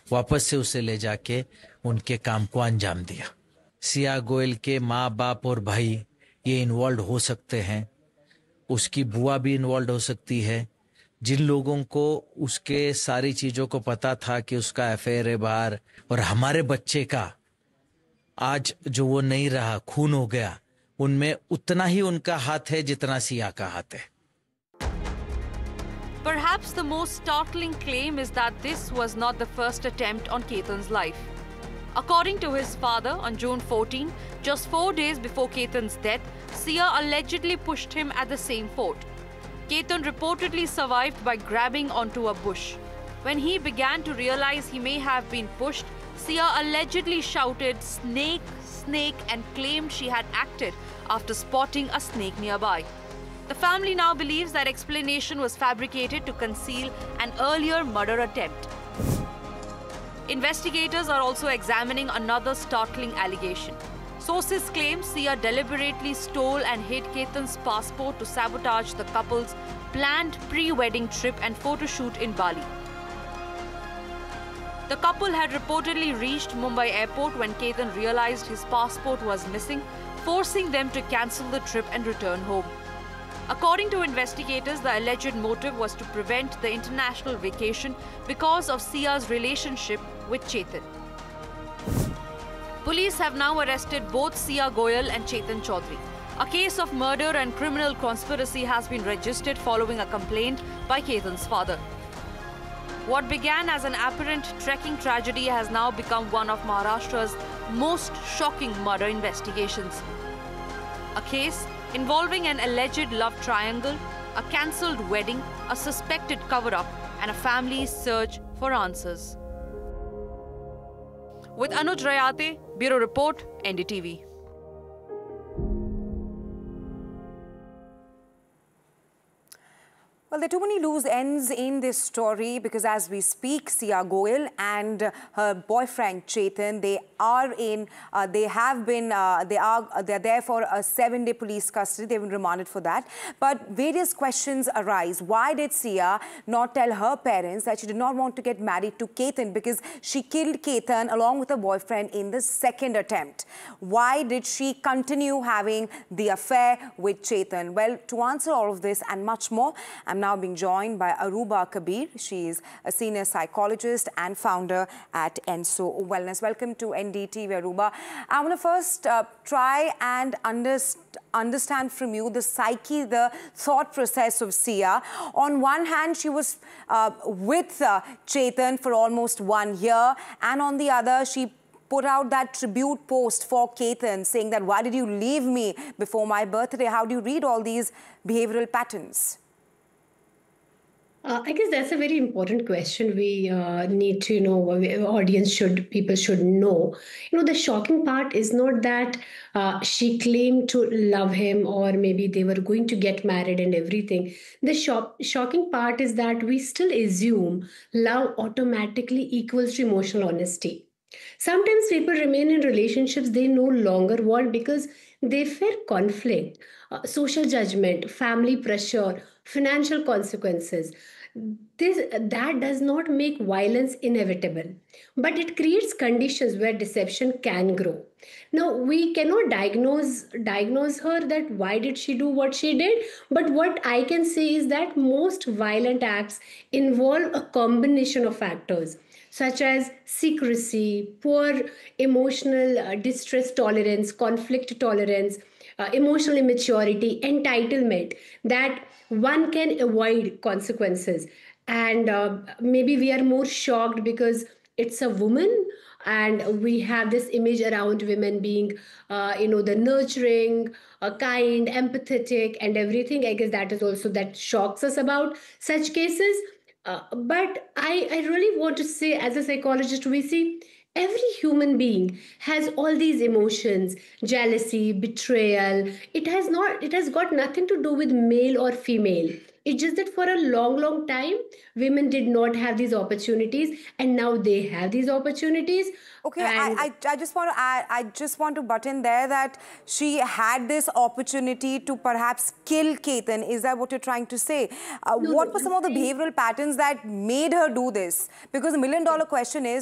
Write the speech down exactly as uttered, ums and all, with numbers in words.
वापस से उसे ले जाके उनके काम को अंजाम दिया। सिया गोयल के माँ बाप और भाई ये इन्वॉल्व हो सकते हैं, उसकी बुआ भी इन्वॉल्व हो सकती है। जिन लोगों को उसके सारी चीज़ों को पता था कि उसका अफेयर है बाहर, और हमारे बच्चे का आज जो वो नहीं रहा, खून हो गया, उनमें उतना ही उनका हाथ है जितना सिया का हाथ है। Perhaps the most startling claim is that this was not the first attempt on Ketan's life. According to his father, on June fourteenth, just four days before Ketan's death, Sia allegedly pushed him at the same fort. Ketan reportedly survived by grabbing onto a bush. When he began to realize he may have been pushed, Sia allegedly shouted, "Snake, snake," and claimed she had acted after spotting a snake nearby. The family now believes that explanation was fabricated to conceal an earlier murder attempt. Investigators are also examining another startling allegation. Sources claim Sia deliberately stole and hid Ketan's passport to sabotage the couple's planned pre-wedding trip and photo shoot in Bali. The couple had reportedly reached Mumbai airport when Ketan realized his passport was missing, forcing them to cancel the trip and return home. According to investigators, the alleged motive was to prevent the international vacation because of Sia's relationship with Chetan. Police have now arrested both Sia Goyal and Chetan Chaudhary. A case of murder and criminal conspiracy has been registered following a complaint by Ketan's father. What began as an apparent trekking tragedy has now become one of Maharashtra's most shocking murder investigations. A case involving an alleged love triangle, a cancelled wedding, a suspected cover-up, and a family's search for answers. With Anuj Rayate, Bureau Report, N D T V. Well, there are too many loose ends in this story because as we speak, Sia Goyal and her boyfriend Chetan, they are in, uh, they have been, uh, they are, uh, they're there for a seven-day police custody. They've been remanded for that. But various questions arise. Why did Sia not tell her parents that she did not want to get married to Ketan because she killed Ketan along with her boyfriend in the second attempt? Why did she continue having the affair with Chetan? Well, to answer all of this and much more, I'm now being joined by Aruba Kabir. She is a senior psychologist and founder at Enso Wellness. Welcome to N D T V, Aruba. I want to first uh, try and underst understand from you the psyche, the thought process of Sia. On one hand, she was uh, with uh, Chetan for almost one year, and on the other, she put out that tribute post for Ketan saying that, why did you leave me before my birthday? How do you read all these behavioral patterns? Uh, I guess that's a very important question. We uh, need to, you know, audience should, people should know. You know, the shocking part is not that uh, she claimed to love him or maybe they were going to get married and everything. The shock, shocking part is that we still assume love automatically equals to emotional honesty. Sometimes people remain in relationships they no longer want because they fear conflict, uh, social judgment, family pressure, financial consequences. This, that does not make violence inevitable, but it creates conditions where deception can grow. Now, we cannot diagnose, diagnose her that why did she do what she did, but what I can say is that most violent acts involve a combination of factors, such as secrecy, poor emotional uh, distress tolerance, conflict tolerance, uh, emotional immaturity, entitlement, that one can avoid consequences. And uh, maybe we are more shocked because it's a woman and we have this image around women being, uh, you know, the nurturing, uh, kind, empathetic and everything. I guess that is also that shocks us about such cases. Uh, but I, I really want to say, as a psychologist, we see every human being has all these emotions, jealousy, betrayal. It has not, it has got nothing to do with male or female. It's just that for a long, long time, women did not have these opportunities, and now they have these opportunities. Okay, I, I, I just want to add, I just want to butt in there that she had this opportunity to perhaps kill Ketan. Is that what you're trying to say? Uh, no, what no, were some of the behavioral patterns that made her do this? Because the million dollar question is,